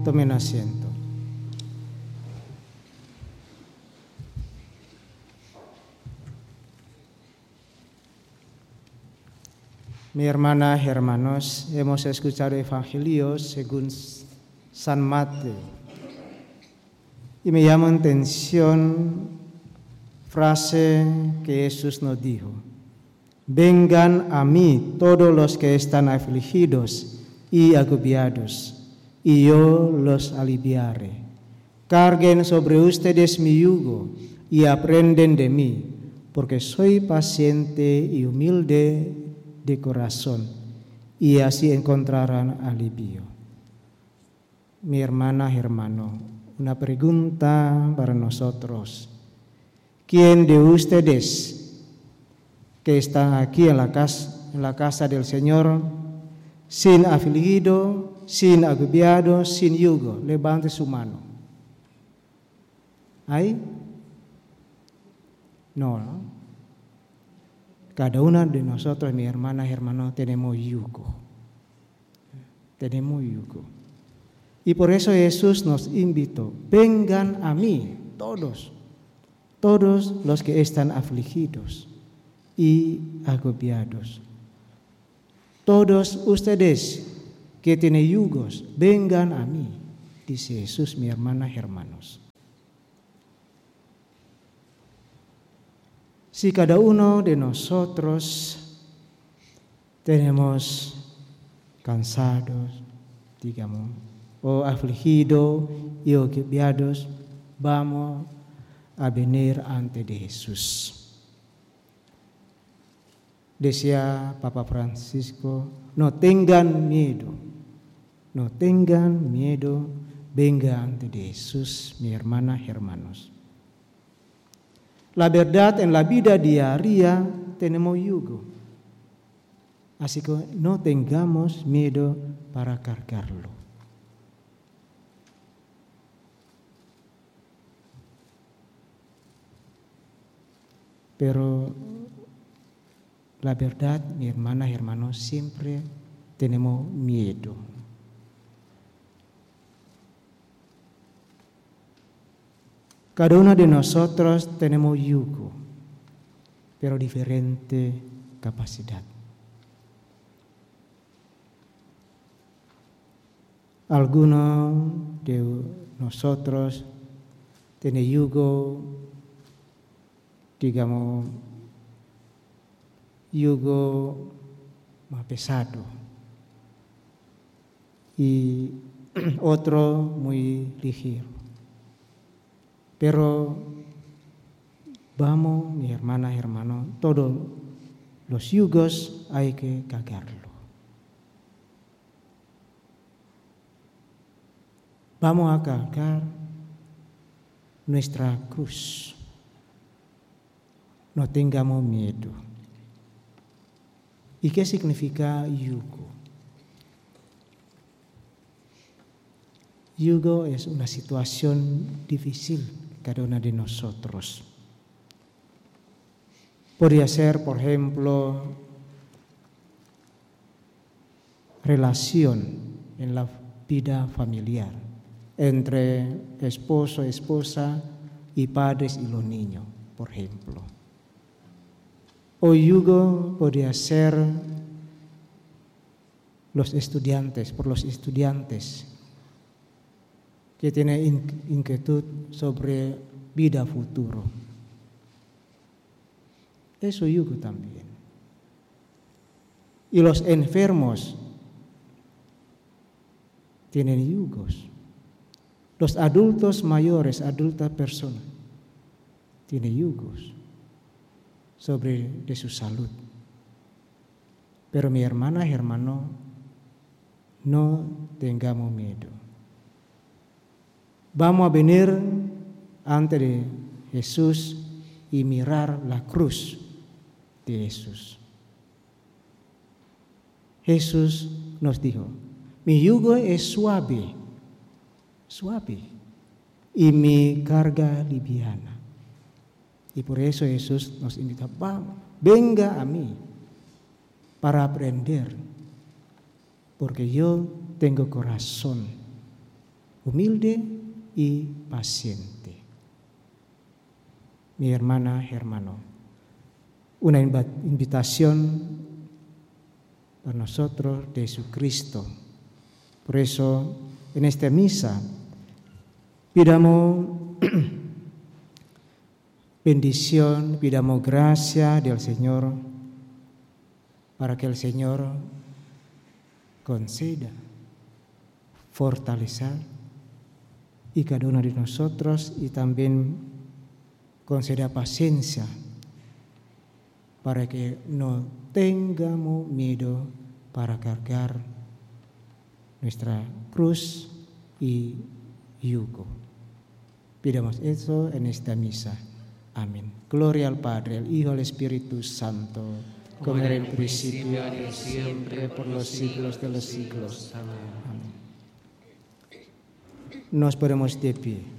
Tomen asiento. Mi hermana, hermanos, hemos escuchado el Evangelio según San Mateo. Y me llama la atención frase que Jesús nos dijo: vengan a mí todos los que están afligidos y agobiados, y yo los aliviaré. Carguen sobre ustedes mi yugo y aprenden de mí, porque soy paciente y humilde de corazón, y así encontrarán alivio. Mi hermana, hermano, una pregunta para nosotros. ¿Quién de ustedes que están aquí en la casa del Señor, sin afligido, sin agobiado, sin yugo? Levante su mano. ¿Hay? No. Cada uno de nosotros, mi hermana, hermano, tenemos yugo. Tenemos yugo. Y por eso Jesús nos invitó: vengan a mí, todos los que están afligidos y agobiados. Todos ustedes que tienen yugos, vengan a mí, dice Jesús, mi hermana, hermanos. Si cada uno de nosotros tenemos cansados, digamos, o afligidos y agobiados, vamos a venir ante de Jesús. Decía Papa Francisco: no tengan miedo, venga ante de Jesús, mi hermana, hermanos. La verdad, en la vida diaria tenemos yugo, así que no tengamos miedo para cargarlo. Pero la verdad, mi hermana, hermano, siempre tenemos miedo. Cada uno de nosotros tenemos yugo, pero diferente capacidad. Algunos de nosotros tienen yugo, digamos, yugo más pesado, y otro muy ligero. Pero vamos, mi hermana, hermano, todos los yugos hay que cargarlo. Vamos a cargar nuestra cruz. No tengamos miedo. ¿Y qué significa yugo? Yugo es una situación difícil cada uno de nosotros. Podría ser, por ejemplo, relación en la vida familiar entre esposo, esposa y padres y los niños, por ejemplo. O yugo podría ser por los estudiantes que tienen inquietud sobre vida futuro. Eso yugo también. Y los enfermos tienen yugos. Los adultos mayores, adultas personas, tienen yugos sobre de su salud. Pero mi hermana, hermano, no tengamos miedo. Vamos a venir ante de Jesús y mirar la cruz de Jesús. Jesús nos dijo: mi yugo es suave, y mi carga liviana. Y por eso Jesús nos invita: vamos, venga a mí para aprender, porque yo tengo corazón humilde y paciente. Mi hermana, hermano, una invitación para nosotros de Jesucristo. Por eso, en esta misa, pidamos bendición, pidamos gracia del Señor, para que el Señor conceda, fortalecer y cada uno de nosotros, y también conceda paciencia para que no tengamos miedo para cargar nuestra cruz y yugo. Pidamos eso en esta misa. Amén. Gloria al Padre, al Hijo y al Espíritu Santo, como era en el principio, ahora y siempre, por los siglos de los siglos. Amén. Nos ponemos de pie.